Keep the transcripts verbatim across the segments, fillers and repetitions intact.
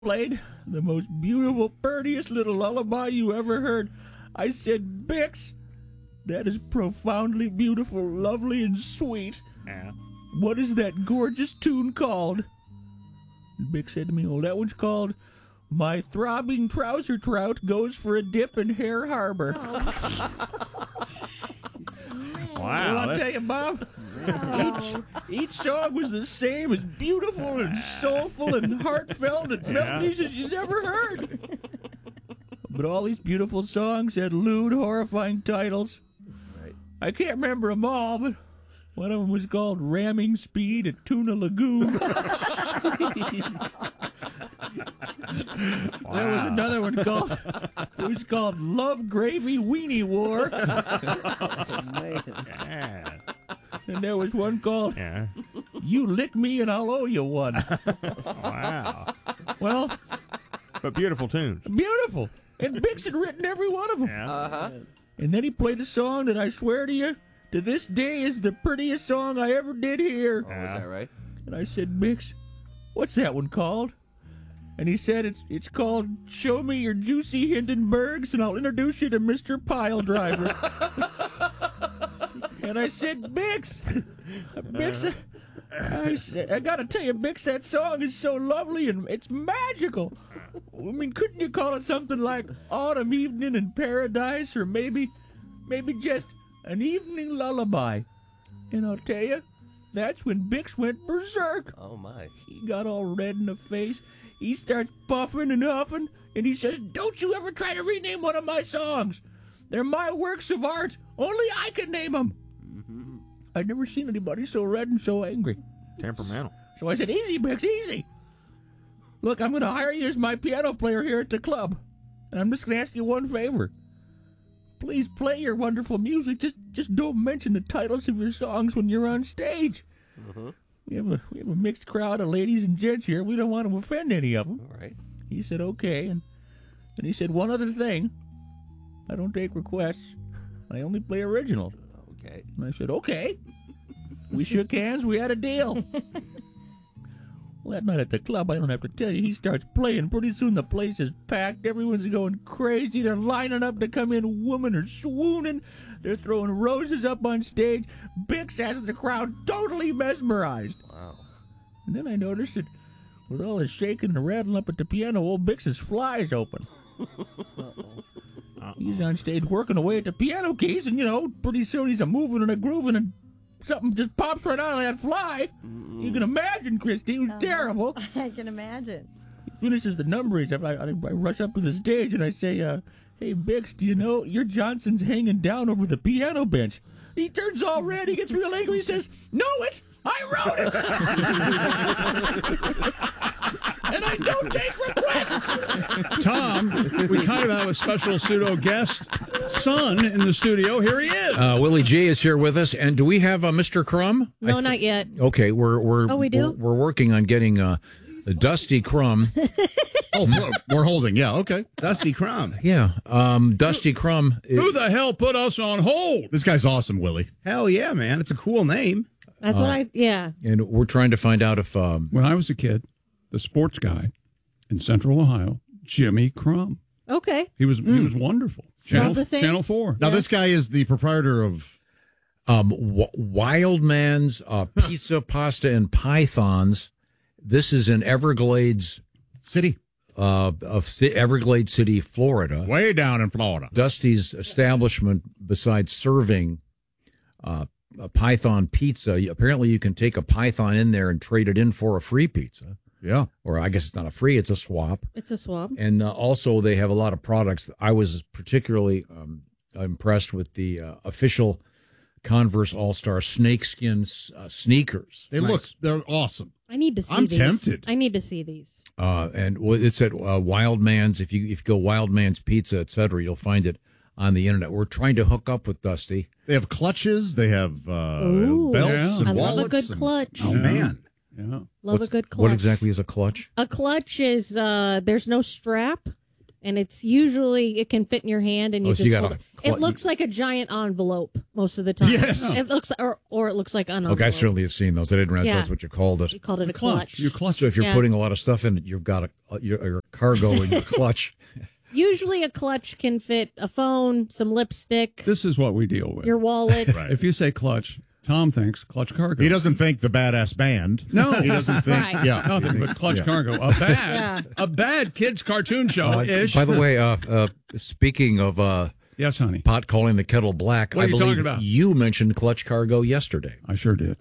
played the most beautiful, prettiest little lullaby you ever heard. I said, Bix, that is profoundly beautiful, lovely, and sweet. Yeah. What is that gorgeous tune called? And Bix said to me, oh, that one's called My Throbbing Trouser Trout Goes for a Dip in Hare Harbor. Wow. Well, I'll that- tell you, Bob, each, each song was the same, as beautiful and soulful and heartfelt and melodies as you've ever heard. But all these beautiful songs had lewd, horrifying titles. Right. I can't remember them all, but one of them was called Ramming Speed at Tuna Lagoon. There was another one called, it was called Love Gravy Weenie War. Yeah. And there was one called Yeah. You Lick Me and I'll Owe You One. Wow. Well, But beautiful tunes. beautiful. And Bix had written every one of them. Yeah. Uh-huh. And then he played a song that I swear to you, to this day is the prettiest song I ever did hear. Oh, is that right? And I said, Bix, what's that one called? And he said, it's it's called Show Me Your Juicy Hindenburgs and I'll introduce you to Mister Pile Driver. And I said, Bix, Bix, I, said, I gotta tell you, Bix, that song is so lovely and it's magical. I mean, couldn't you call it something like Autumn Evening in Paradise, or maybe, maybe just An Evening Lullaby? And I'll tell you, that's when Bix went berserk. Oh, my. He got all red in the face. He starts puffing and huffing, and he says, don't you ever try to rename one of my songs. They're my works of art. Only I can name them. Mm-hmm. I'd never seen anybody so red and so angry. Temperamental. So I said, easy, Bix, easy. Look, I'm going to hire you as my piano player here at the club. And I'm just going to ask you one favor. Please play your wonderful music. Just just don't mention the titles of your songs when you're on stage. Mm-hmm. We have a we have a mixed crowd of ladies and gents here. We don't want to offend any of them. All right. He said, okay. And then he said, one other thing. I don't take requests. I only play originals. Okay. And I said, okay. We shook hands. We had a deal. Well, that night at the club, I don't have to tell you, he starts playing. Pretty soon the place is packed. Everyone's going crazy. They're lining up to come in. Women are swooning. They're throwing roses up on stage. Bix has the crowd totally mesmerized. Wow. And then I noticed that with all the shaking and rattling up at the piano, old Bix's fly's open. Uh-oh. He's on stage working away at the piano keys, and, you know, pretty soon he's a moving and a grooving, and something just pops right out of that fly. Mm-mm. You can imagine, Christy. It was Oh. terrible. I can imagine. He finishes the number. I, I, I rush up to the stage, and I say, uh, hey, Bix, do you know your Johnson's hanging down over the piano bench? He turns all red. He gets real angry. He says, no, it. I wrote it. And I don't take requests. Tom, we kind of have a special pseudo guest son in the studio. Here he is. Uh, Willie J is here with us, and do we have uh, Mister Crumb? No, I th- not yet. Okay, we're we're Oh, we do? we're, we're working on getting uh, Dusty Crumb. Oh, we're, we're holding. Yeah, okay. Dusty Crumb. Yeah, um, Dusty Crumb. Who the hell put us on hold? This guy's awesome, Willie. Hell yeah, man. It's a cool name. That's what I, yeah. And we're trying to find out if um, When I was a kid, the sports guy in Central Ohio, Jimmy Crumb. Okay. He was he was wonderful. Spelled Channel, the same? Channel four. Now, this guy is the proprietor of. um, w- Wildman's uh, Pizza, Pasta, and Pythons. This is in Everglades City. Uh, of C- Everglades City, Florida. Way down in Florida. Dusty's establishment, besides serving uh, a Python pizza, apparently you can take a Python in there and trade it in for a free pizza. Yeah. Or I guess it's not a free, it's a swap. It's a swap. And uh, also they have a lot of products. I was particularly um, impressed with the uh, official Converse All-Star snakeskin uh, sneakers. They look, they're awesome. I need to see I'm these. tempted. I need to see these. Uh, and well, it's at uh, Wildman's. If you if you go Wildman's Pizza, et cetera, you'll find it on the internet. We're trying to hook up with Dusty. They have clutches. They have uh, Ooh. belts Yeah. and I wallets. love a good and- clutch. Oh, man. Yeah. Love What's- a good clutch. What exactly is a clutch? A clutch is, uh, there's no strap. and it's usually it can fit in your hand, and you Oh, so just you hold gotta it. cl- It looks like a giant envelope most of the time. Yes. It looks, or or it looks like an envelope. Okay, I certainly have seen those. I didn't realize Yeah. that's what you called it. You called it a Clutch. clutch. You clutch. So if you're Yeah. putting a lot of stuff in it, you've got a, your, your cargo in your clutch. Usually, a clutch can fit a phone, some lipstick, This is what we deal with. your wallet. Right. If you say clutch, Tom thinks clutch cargo. He doesn't think the badass band. No. He doesn't think. Right. Yeah. Nothing but clutch Yeah. cargo. A bad, Yeah. a bad kids cartoon show Uh, ish. by the way, uh, uh, speaking of uh, yes, honey. pot calling the kettle black, What I are you believe talking about? you mentioned clutch cargo yesterday. I sure did.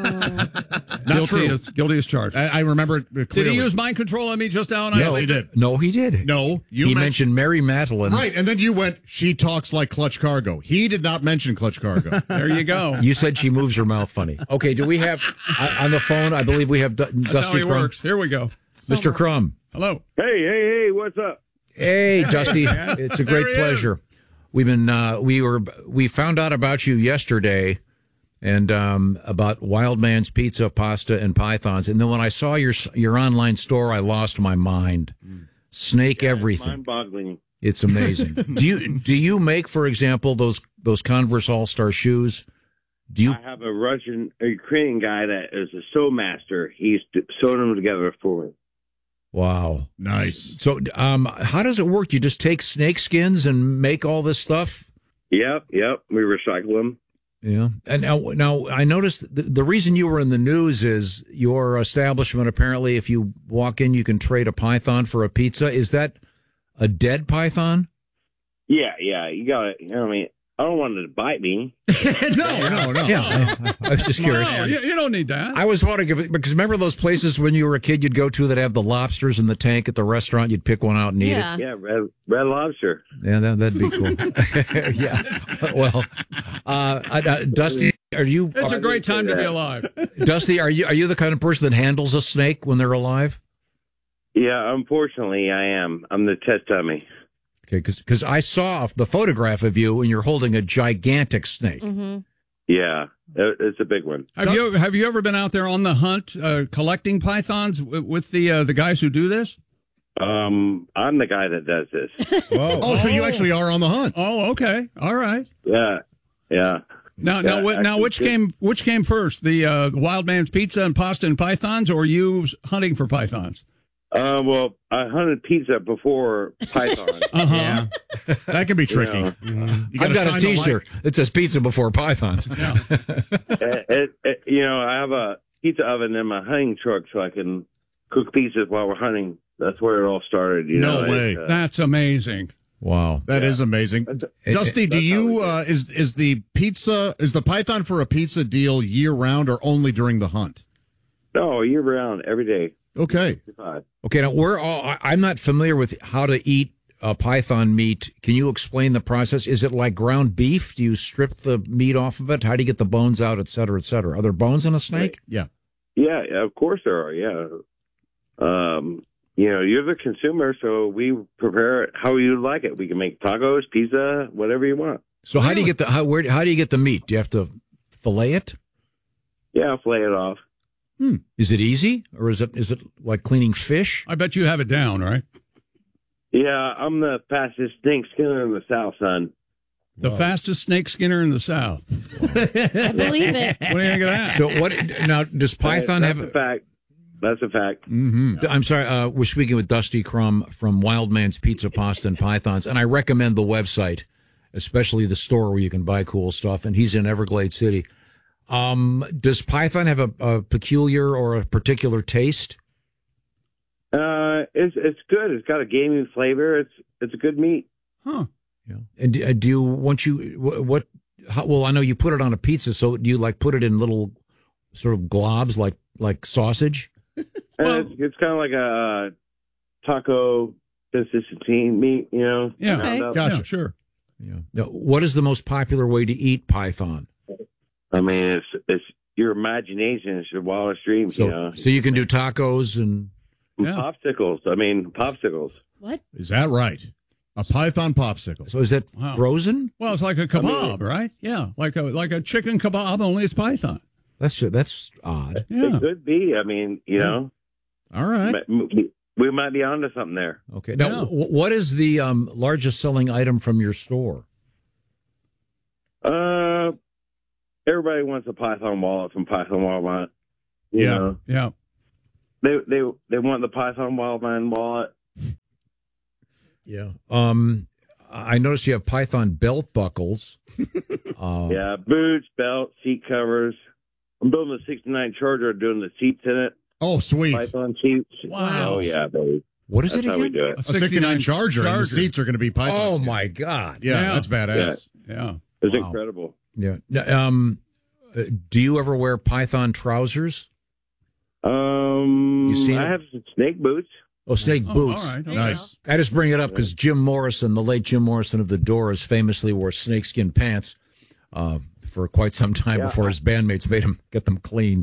Not guilty true. as guilty as charged. I, I remember it Did clearly. he use mind control on me just now? And Yes, I he did. No, he did. No, you he men- mentioned Mary Madeline. Right, and then you went, she talks like clutch cargo. He did not mention clutch cargo. There you go. You said she moves her mouth funny. Okay, do we have uh, on the phone? I believe we have D- That's how Dusty he Crumb. works. Here we go. Mister Crumb. Hello. Hey, hey, hey, what's up? Hey, Dusty. It's a great There he pleasure. We've been uh, we were we found out about you yesterday, and um, about Wild Man's Pizza, Pasta, and Pythons. And then when I saw your your online store, I lost my mind. Snake everything. Mind-boggling. It's amazing. do you do you make, for example, those those Converse All Star shoes? Do you? I have a Russian, a Ukrainian guy that is a sew master. He's sewing them together for me. Wow. Nice. So, um, how does it work? You just take snake skins and make all this stuff? Yep, yep. We recycle them. Yeah. And now, now I noticed the, the reason you were in the news is your establishment. Apparently, if you walk in, you can trade a python for a pizza. Is that a dead python? Yeah, yeah. You got to, you know what I mean? I don't want it to bite me. no, no, no. Yeah. I, I was just curious. No, you, you don't need that. I was wondering if, because remember those places when you were a kid you'd go to that have the lobsters in the tank at the restaurant? You'd pick one out and eat Yeah. Yeah, red, red lobster. it. Yeah, that, that'd be cool. Yeah. Well, uh, uh, Dusty, are you? it's a great time to be alive. Dusty, are you are you the kind of person that handles a snake when they're alive? Yeah, unfortunately, I am. I'm the test dummy. Okay, because I saw the photograph of you and you're holding a gigantic snake. Mm-hmm. Yeah, it, it's a big one. Have you have you ever been out there on the hunt uh, collecting pythons w- with the uh, the guys who do this? Um, I'm the guy that does this. Whoa. Oh, so you actually are on the hunt. Oh, okay, all right. Yeah, yeah. Now, Yeah, now, wh- now, actually, which good. came which came first, the uh, Wild Man's Pizza and Pasta and Pythons, or you hunting for pythons? Uh, well, I hunted pizza before python. Uh huh. That can be tricky. Yeah. You gotta I've got a shine the light. T-shirt that says "Pizza Before Pythons." it, it, it, you know, I have a pizza oven in my hunting truck so I can cook pizzas while we're hunting. That's where it all started. You No know, way. It's, uh, That's amazing. Wow. That is amazing. It- Dusty, do that's how we you do it. uh, is is the pizza is the python for a pizza deal year round or only during the hunt? no, year round, every day. Okay. Five. Okay, now we're all. I- I'm not familiar with how to eat uh, python meat. Can you explain the process? Is it like ground beef? Do you strip the meat off of it? How do you get the bones out, et cetera, et cetera? Are there bones in a snake? Yeah. Yeah, yeah, of course there are. Yeah. Um, you know, you're the consumer, so we prepare it how you like it. We can make tacos, pizza, whatever you want. So how do you get the how where how do you get the meat? Do you have to fillet it? Yeah, flay it off. Is it easy, or is it is it like cleaning fish? I bet you have it down, right? Yeah, I'm the fastest snake skinner in the South, son. The fastest snake skinner in the South. I believe it. What do you think of that? So what now? Does Python That's have? a fact. That's a fact. Mm-hmm. I'm sorry. Uh, we're speaking with Dusty Crumb from Wild Man's Pizza, Pasta, and Pythons, and I recommend the website, especially the store where you can buy cool stuff. And he's in Everglade City. Um, does Python have a, a peculiar or a particular taste? Uh, it's it's good. It's got a gamey flavor. It's it's a good meat. Huh. Yeah. And do, uh, do you once you what? what how, well, I know you put it on a pizza. So do you like put it in little sort of globs like like sausage? Well- And it's, it's kind of like a taco consistency meat, you know. Yeah. ground up. Gotcha. Yeah, sure. Yeah. Now, what is the most popular way to eat python? I mean, it's it's your imagination. It's your wildest dreams, So you know. so you can do tacos and Yeah. Popsicles. I mean, popsicles. What? Is that right? A python popsicle. so is that Wow. frozen? Well, it's like a kebab, right? Yeah, like a like a chicken kebab, only it's python. That's that's odd. Yeah. It could be. I mean, you know, All right. ma- m- we might be onto something there. Okay. Now, Yeah. w- what is the um, largest selling item from your store? Uh, everybody wants a Python wallet from Python Wallet. You Yeah. know, Yeah. they they they want the Python Wildman wallet. Yeah. Um, I noticed you have Python belt buckles. uh, Yeah, boots, belt, seat covers. I'm building a sixty-nine Charger, doing the seats in it. Oh, sweet. Python seats. Wow. Oh yeah, baby. What is That's it how we again? do it. A sixty-nine Charger, and the seats are going to be Python. Oh seats. my God. Yeah, Yeah. that's badass. Yeah. It's Wow. incredible. Yeah. Now, Um, uh, do you ever wear Python trousers? Um, You seen I it? have some snake boots. Oh, snake Oh, boots. all right. Okay. Nice. I just bring it up because Jim Morrison, the late Jim Morrison of the Doors, famously wore snakeskin pants uh, for quite some time Yeah. before his bandmates made him get them cleaned.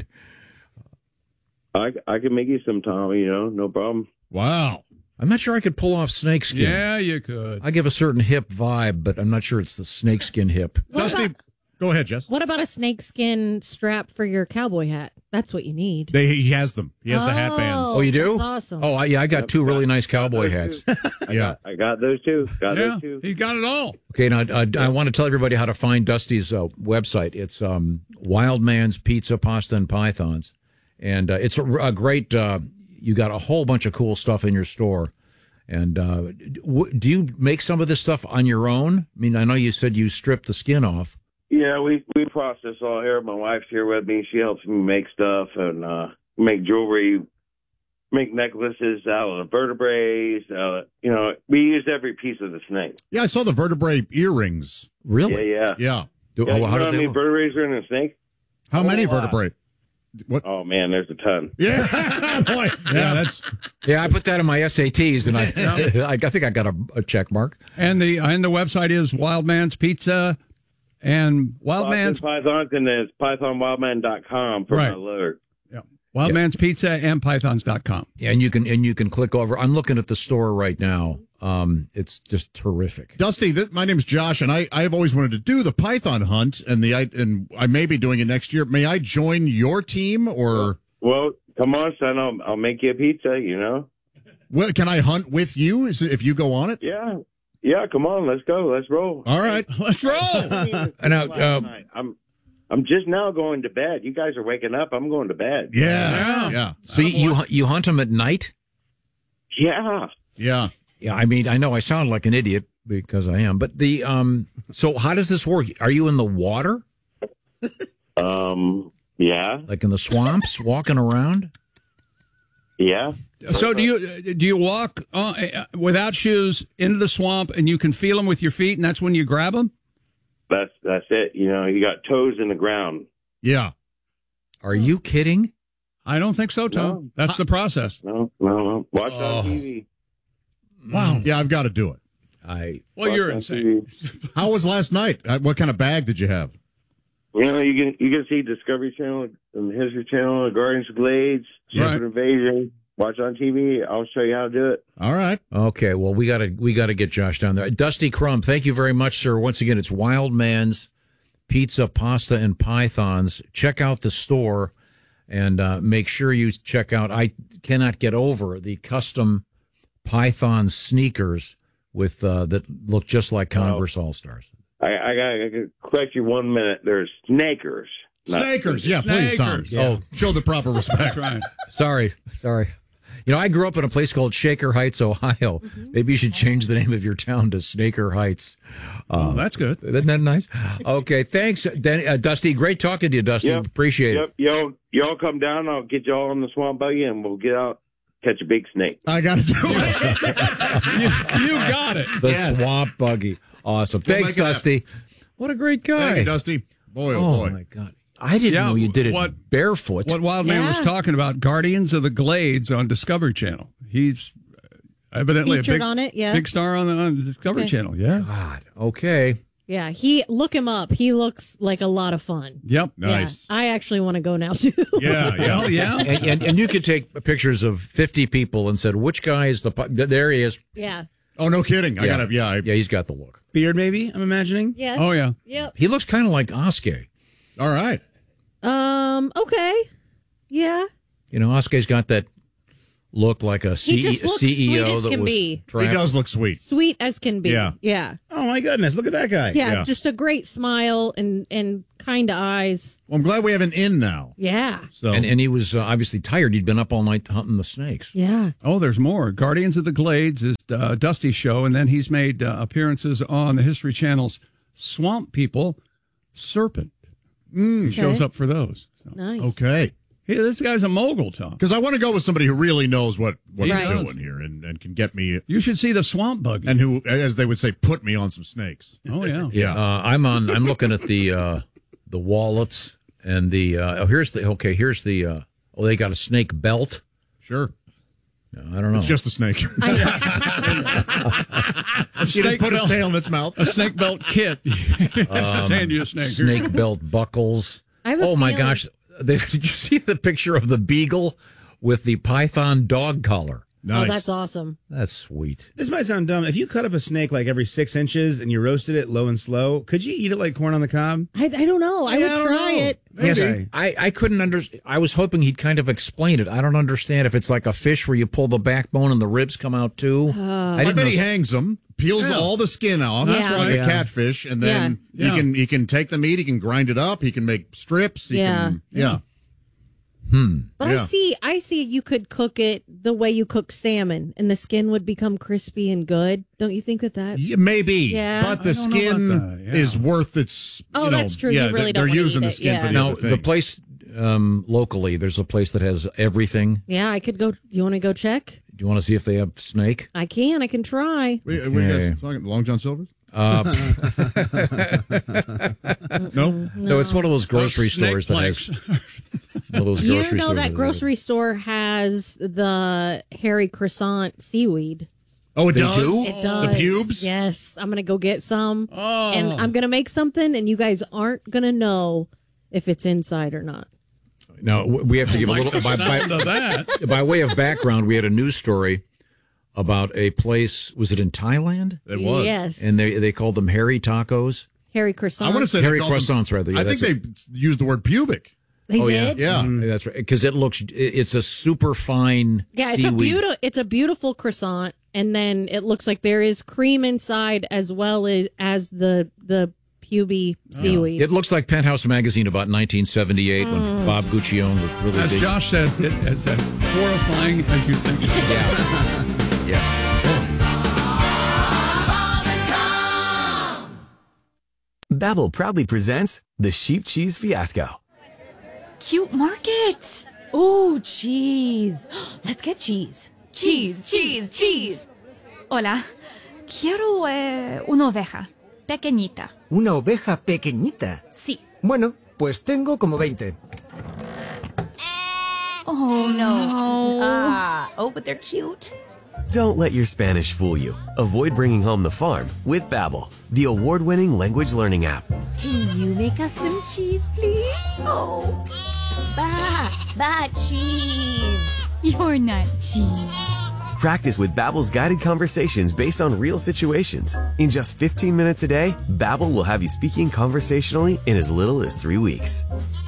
I I can make you some, Tom. You know, no problem. Wow. I'm not sure I could pull off snakeskin. Yeah, you could. I give a certain hip vibe, but I'm not sure it's the snakeskin hip. Dusty, go ahead, Jess. What about a snakeskin strap for your cowboy hat? That's what you need. They, he has them. He has the hat bands. Oh, you do? That's awesome. Oh, I, yeah, I got two really nice cowboy hats. Yeah. I got those too. Got Yeah. those too. He got it all. Okay, now uh, I want to tell everybody how to find Dusty's uh, website. It's um, Wild Man's Pizza, Pasta, and Pythons. And uh, it's a, a great, uh, you got a whole bunch of cool stuff in your store. And uh, w- do you make some of this stuff on your own? I mean, I know you said you stripped the skin off. Yeah, we we process all here. My wife's here with me. She helps me make stuff and uh, make jewelry, make necklaces out of the vertebrae. Uh, you know, we use every piece of the snake. Yeah, I saw the vertebrae earrings. Really? Yeah, yeah. Yeah. Do, Yeah, oh, you how know did how they many look? vertebrae are in a snake? How many Oh, wow. vertebrae? What? Oh man, there's a ton. Yeah, boy. Yeah, that's Yeah, I put that in my S A Ts, and I, I, I think I got a, a check mark. And the and the website is Wildman's Pizza and Wildman's Pythons, and then it's python wildman dot com for Right. my loader. yeah, Wildman's Pizza and pythons dot com. And you can and you can click over. I'm looking at the store right now. Um, it's just terrific. Dusty. Th- my name's Josh, and I I've always wanted to do the Python hunt, and the I and I may be doing it next year. May I join your team, or Well, come on, son. I'll, I'll make you a pizza. You know. well, can I hunt with you? Is it, if you go on it? Yeah, yeah. Come on, let's go. Let's roll. All right. Let's roll. And now, uh, I'm I'm just now going to bed. You guys are waking up. I'm going to bed. Yeah. Yeah. so you you, you hunt them at night? Yeah. Yeah. Yeah, I mean, I know I sound like an idiot because I am, but the um. So how does this work? Are you in the water, Um. Yeah. like in the swamps, walking around? Yeah. So do you do you walk uh, without shoes into the swamp and you can feel them with your feet and that's when you grab them? That's that's it. You know, you got toes in the ground. Yeah. Are you kidding? I don't think so, Tom. No. That's the process. No, no, no. Watch Oh. on T V. Wow. Yeah. I've got to do it. I Well, Watch you're on insane. T V. How was last night? Uh, What kind of bag did you have? You know, you can you can see Discovery Channel and the History Channel, the Guardians of Glades, Right. Secret Invasion. Watch on T V. I'll show you how to do it. All right. okay. Well, we gotta we gotta get Josh down there. Dusty Crumb, thank you very much, sir. Once again, it's Wild Man's Pizza, Pasta, and Pythons. Check out the store and uh, make sure you check out. I cannot get over the custom Python sneakers with uh, that look just like Converse All Stars. I, I got to correct you one minute. There's snakers. not Snakers. Yeah, please, Tom. Snakers. Oh, Show the proper respect. Right. sorry, sorry. You know, I grew up in a place called Shaker Heights, Ohio. Maybe you should change the name of your town to Snaker Heights. Oh, that's good. Isn't that nice? Okay, thanks, Dan, uh, Dusty. Great talking to you, Dusty. Yep. Appreciate Yep, y'all, y'all come down. I'll get y'all on the swamp buggy, and we'll get out, catch a big snake. I got to do it. You, you got it. it. The Yes. Swamp Buggy. Awesome. We'll Thanks, make it Dusty. What a great guy. Thank you, Dusty. Boy, oh, Oh, boy. my God. I didn't Yeah, know you did it what- barefoot. What Wildman Yeah. was talking about, Guardians of the Glades on Discovery Channel. He's evidently Featured a big, on it, yeah. big star on the, on the Discovery Okay. Channel. Yeah. God. Okay. Yeah, he look him up. He looks like a lot of fun. Yep. Nice. Yeah, I actually want to go now too. Yeah, yeah. Well, yeah. and, and and you could take pictures of fifty people and said, which guy is the... pu- There he is. yeah. Oh, no kidding. I Yeah. got to, yeah. I, Yeah, he's got the look. Beard, maybe, I'm imagining. Yeah. Oh, yeah. Yep. He looks kind of like Oskay. All right. Um. Okay. Yeah. You know, Oskay's got that look like a He C- just looks C E O sweet as that can was be. trapped? He does look sweet. Sweet as can be. Yeah. Yeah. Oh my goodness! Look at that guy. Yeah, Yeah. just a great smile and, and kind eyes. Well, I'm glad we have an in now. Yeah. So And, and he was uh, obviously tired. He'd been up all night hunting the snakes. Yeah. Oh, there's more. Guardians of the Glades is uh, Dusty's show, and then he's made uh, appearances on the History Channel's Swamp People Serpent. He shows Okay. up for those. So. Nice. okay. Hey, this guy's a mogul, Tom. Because I want to go with somebody who really knows what, what He they're does. doing here and, and can get me, You should see the swamp buggy. and who, as they would say, put me on some snakes. oh, yeah. Yeah. Uh, I'm on. I'm looking at the uh, the wallets and the. Uh, oh, here's the. Okay, here's the. Uh, oh, they got a snake belt. Sure. No, I don't know. It's just a snake. I, She just snake put its belt. tail in its mouth. A snake belt kit. Just hand you a snake. snake belt buckles. I have a Oh my feeling- gosh! They, did you see the picture of the beagle with the python dog collar? Nice. Oh, that's awesome. That's sweet. This might sound dumb. If you cut up a snake like every six inches and you roasted it low and slow, could you eat it like corn on the cob? I, I don't know. I Yeah, would I don't try know. it. Yes, Maybe. I, I couldn't understand. I was hoping he'd kind of explain it. I don't understand if it's like a fish where you pull the backbone and the ribs come out too. I I didn't bet know. he hangs them, peels Yeah. all the skin off, That's like right. a Yeah. catfish, and then Yeah. he can he can take the meat, he can grind it up, he can make strips. He Yeah. Can, yeah. But I Yeah. see I see you could cook it the way you cook salmon and the skin would become crispy and good. Don't you think that that? Yeah, maybe, Yeah. but the I don't know skin about that, yeah. is worth its. Oh, you know, that's true. You Yeah, really they're, don't they're wanna using eat the it, skin yeah. for the Now other thing. the place um, locally, there's a place that has everything. Yeah, I could go. Do you want to go check? Do you want to see if they have snake? I can. I can try. Wait, what are you Okay. guys talking? Long John Silver's? Uh, No. no, it's one of those grocery Snake stores that planks. has one of those You grocery know stores that have grocery store has the hairy croissant seaweed. Oh, it They does. do? It does. The pubes? Yes. I'm gonna go get some, Oh. and I'm gonna make something, and you guys aren't gonna know if it's inside or not. No, w- we have to give a little by, Sound of by, that. by way of background. We had a news story about a place. Was it in Thailand? It was. Yes. And they they called them hairy tacos. hairy croissant. I want to say Hairy they called them- croissants, rather. Yeah, I think that's they used the word pubic. They Oh, did. Yeah. Mm, that's right. Because it looks, it's a super fine. Yeah, it's seaweed. a beautiful. It's a beautiful croissant, and then it looks like there is cream inside as well as as the the puby seaweed. It looks like Penthouse Magazine about nineteen seventy-eight when Bob Guccione was really As big. Josh said, it, it's as horrifying as you think. Yeah. yeah. Babbel proudly presents the Sheep Cheese Fiasco. Cute markets. Ooh, cheese. Let's get cheese. Cheese, cheese, cheese. Hola. Quiero eh, una oveja. Pequeñita. ¿Una oveja pequeñita? Sí. Bueno, pues tengo como veinte. Oh, no. Ah. Oh, but they're cute. Don't let your Spanish fool you. Avoid bringing home the farm with Babbel, the award-winning language learning app. Can you make us some cheese, please? Oh. Ba. Ba cheese. You're not cheese. Practice with Babbel's guided conversations based on real situations. In just fifteen minutes a day, Babbel will have you speaking conversationally in as little as three weeks.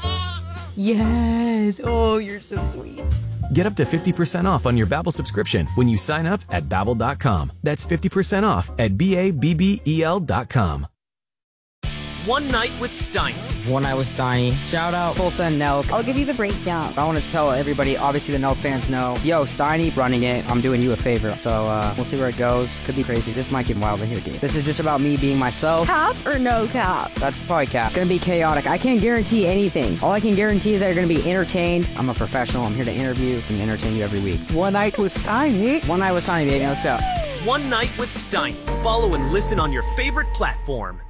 Yes. Oh, you're so sweet. Get up to fifty percent off on your Babbel subscription when you sign up at babbel dot com. That's fifty percent off at B A B B E L dot com. One Night with Steiny. One Night with Steiny. Shout out Tulsa and Nelk. I'll give you the breakdown. I want to tell everybody, obviously the Nelk fans know, yo, Steiny running it. I'm doing you a favor. So uh, we'll see where it goes. Could be crazy. This might get wild in here, dude. This is just about me being myself. Cap or no cap? That's probably cap. It's gonna be chaotic. I can't guarantee anything. All I can guarantee is that you're gonna be entertained. I'm a professional. I'm here to interview and entertain you every week. One Night with Steiny. One Night with Steiny, baby. Let's go. One Night with Steiny. Follow and listen on your favorite platform.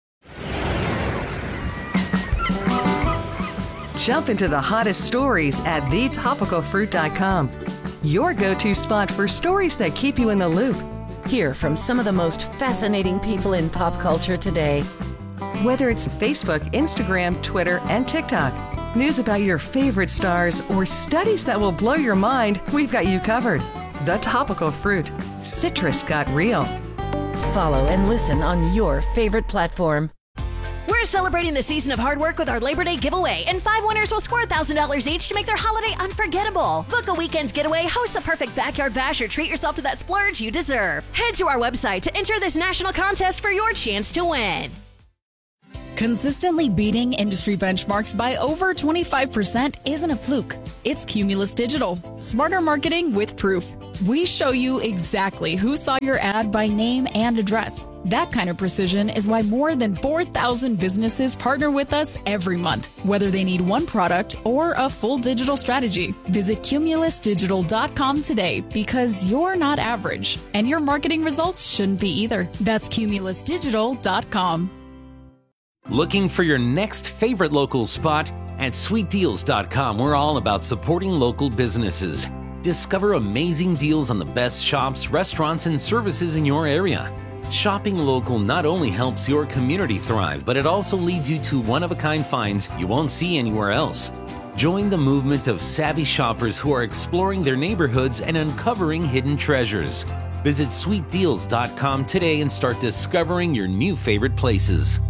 Jump into the hottest stories at the topical fruit dot com. Your go-to spot for stories that keep you in the loop. Hear from some of the most fascinating people in pop culture today. Whether it's Facebook, Instagram, Twitter, and TikTok, news about your favorite stars, or studies that will blow your mind, we've got you covered. The Topical Fruit. Citrus got real. Follow and listen on your favorite platform. We're celebrating the season of hard work with our Labor Day giveaway, and five winners will score one thousand dollars each to make their holiday unforgettable. Book a weekend getaway, host the perfect backyard bash, or treat yourself to that splurge you deserve. Head to our website to enter this national contest for your chance to win. Consistently beating industry benchmarks by over twenty-five percent isn't a fluke. It's Cumulus Digital. Smarter marketing with proof. We show you exactly who saw your ad by name and address. That kind of precision is why more than four thousand businesses partner with us every month, whether they need one product or a full digital strategy. Visit cumulus digital dot com today, because you're not average, and your marketing results shouldn't be either. That's cumulus digital dot com. Looking for your next favorite local spot? At sweet deals dot com, we're all about supporting local businesses. Discover amazing deals on the best shops, restaurants, and services in your area. Shopping local not only helps your community thrive, but it also leads you to one-of-a-kind finds you won't see anywhere else. Join the movement of savvy shoppers who are exploring their neighborhoods and uncovering hidden treasures. Visit sweet deals dot com today and start discovering your new favorite places.